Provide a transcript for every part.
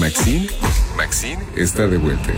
Maxine está de vuelta.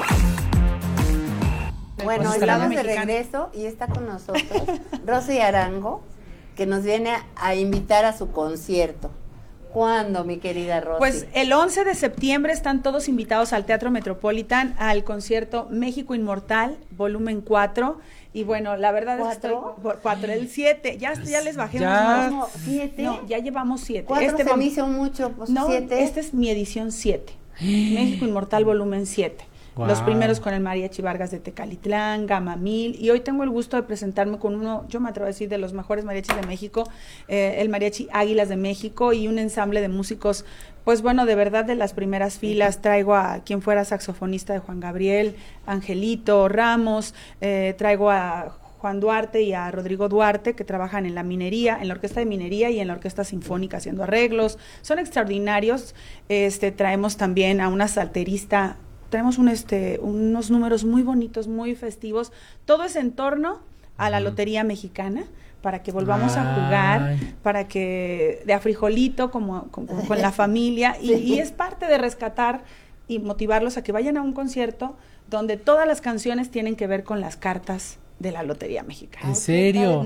Bueno, estamos de regreso y está con nosotros Rosy Arango, que nos viene a invitar a su concierto. ¿Cuándo, mi querida Rosy? Pues el 11 de septiembre están todos invitados al Teatro Metropolitan al concierto México Inmortal, volumen 4. Y bueno, la verdad es que estoy 4, el 7, ya les bajé unos. ¿7? No, ya llevamos 7. 4 se me hizo mucho, pues no, 7. Esta es mi edición 7, México Inmortal, volumen 7. Wow. Los primeros con el Mariachi Vargas de Tecalitlán, Gama 1000, y hoy tengo el gusto de presentarme con uno, yo me atrevo a decir, de los mejores mariachis de México, el Mariachi Águilas de México, y un ensamble de músicos, pues bueno, de verdad de las primeras filas. Traigo a quien fuera saxofonista de Juan Gabriel, Angelito Ramos, traigo a Juan Duarte y a Rodrigo Duarte, que trabajan en la minería, en la orquesta de minería y en la orquesta sinfónica haciendo arreglos, son extraordinarios. Traemos también a una salterista. Traemos unos números muy bonitos, muy festivos. Todo es en torno a la Lotería Mexicana, para que volvamos a jugar, para que de a frijolito, como con la familia, y es parte de rescatar y motivarlos a que vayan a un concierto donde todas las canciones tienen que ver con las cartas de la Lotería Mexicana. ¿En serio?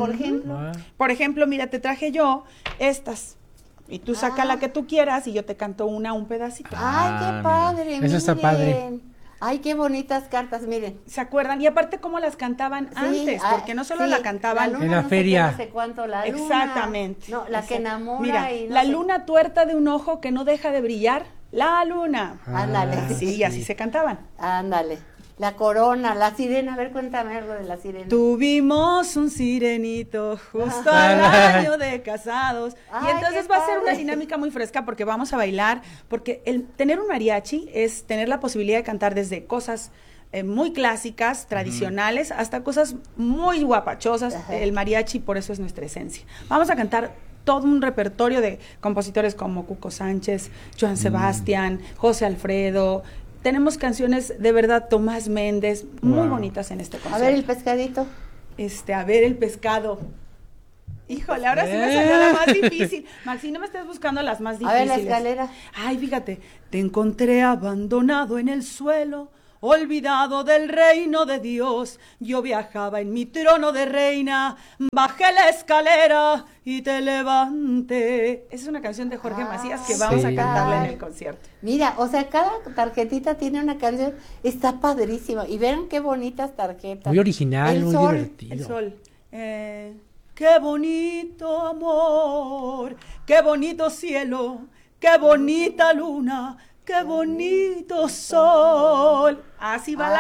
Por ejemplo, mira, te traje yo estas. Y tú saca la que tú quieras y yo te canto un pedacito. ¡Ay, qué padre! Eso está padre. ¡Ay, qué bonitas cartas! Miren. ¿Se acuerdan? Y aparte cómo las cantaban antes, porque no solo la cantaban la luna, en la feria. No sé cuánto, la luna. Exactamente. No, la que enamora. Mira, y no la sé. luna tuerta de un ojo que no deja de brillar, la luna. Ándale. Sí, y así se cantaban. Ándale. La corona, la sirena, a ver, cuéntame algo de la sirena. Tuvimos un sirenito justo al año de casados. Ay, y entonces va a ser una dinámica muy fresca porque vamos a bailar, porque el tener un mariachi es tener la posibilidad de cantar desde cosas muy clásicas, tradicionales, hasta cosas muy guapachosas. El mariachi, por eso es nuestra esencia. Vamos a cantar todo un repertorio de compositores como Cuco Sánchez, Joan Sebastián, José Alfredo. Tenemos canciones de verdad, Tomás Méndez, muy bonitas en este concierto. A ver el pescadito. A ver el pescado. Híjole, ahora sí me salió la más difícil. Maxi, no me estés buscando las más difíciles. A ver la escalera. Ay, fíjate. Te encontré abandonado en el suelo, olvidado del reino de Dios. Yo viajaba en mi trono de reina, bajé la escalera y te levanté. Esa es una canción de Jorge Macías que vamos a cantarle en el concierto. Mira, o sea, cada tarjetita tiene una canción, está padrísima. Y vean qué bonitas tarjetas. Muy original, muy divertido. El sol. Qué bonito amor, qué bonito cielo, qué bonita luna, qué bonito sol. Así va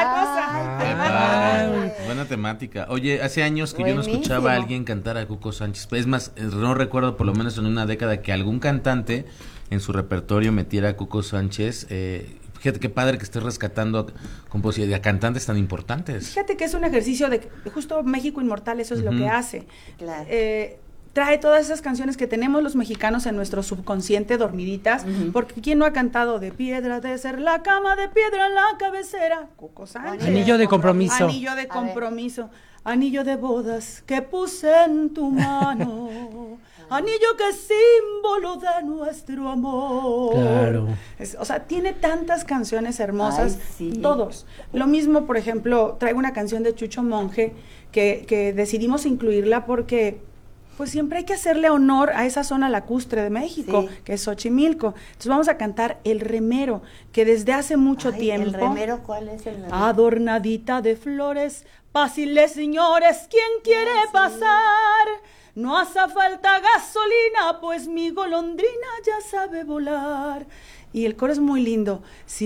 la cosa. Buena temática. Oye, hace años que yo no escuchaba a alguien cantar a Cuco Sánchez. Es más, no recuerdo por lo menos en una década que algún cantante en su repertorio metiera a Cuco Sánchez. Fíjate qué padre que estés rescatando a cantantes tan importantes. Fíjate que es un ejercicio de justo México Inmortal, eso es lo que hace. Claro. Trae todas esas canciones que tenemos los mexicanos en nuestro subconsciente dormiditas, porque ¿quién no ha cantado de piedra de ser la cama, de piedra en la cabecera? Cuco Sánchez. Anillo de compromiso. Anillo de compromiso. Anillo de bodas que puse en tu mano. Anillo que es símbolo de nuestro amor. Claro. O sea, tiene tantas canciones hermosas, todos. Lo mismo, por ejemplo, traigo una canción de Chucho Monje que decidimos incluirla porque pues siempre hay que hacerle honor a esa zona lacustre de México, que es Xochimilco. Entonces vamos a cantar El Remero, que desde hace mucho tiempo... ¿El remero cuál es el remero? Adornadita de flores, pásiles señores, ¿quién quiere pasar? No hace falta gasolina, pues mi golondrina ya sabe volar. Y el coro es muy lindo. Si